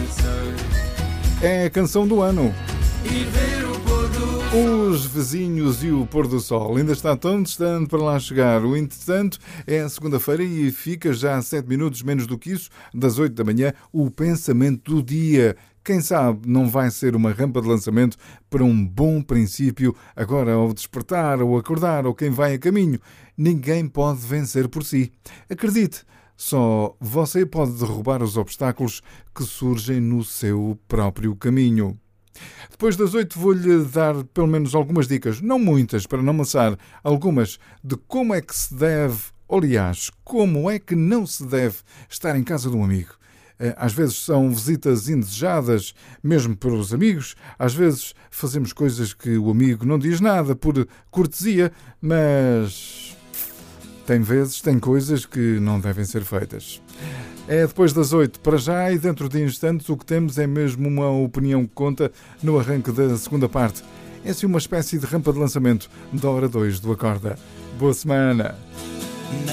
É a canção do ano. Os vizinhos e o pôr do sol. Ainda está tão distante para lá chegar. O entretanto é segunda-feira e fica já a 7 minutos menos do que isso, das 8 da manhã, o pensamento do dia. Quem sabe não vai ser uma rampa de lançamento para um bom princípio agora ao despertar, ou acordar, ou quem vai a caminho. Ninguém pode vencer por si. Acredite, só você pode derrubar os obstáculos que surgem no seu próprio caminho. Depois das 8 vou-lhe dar pelo menos algumas dicas, não muitas, para não amassar, algumas de como é que se deve, aliás, como é que não se deve estar em casa de um amigo. Às vezes são visitas indesejadas, mesmo para os amigos. Às vezes fazemos coisas que o amigo não diz nada por cortesia, mas tem coisas que não devem ser feitas. É depois das 8 para já e dentro de instantes o que temos é mesmo uma opinião que conta no arranque da segunda parte. É assim uma espécie de rampa de lançamento da hora 2 do Acorda. Boa semana!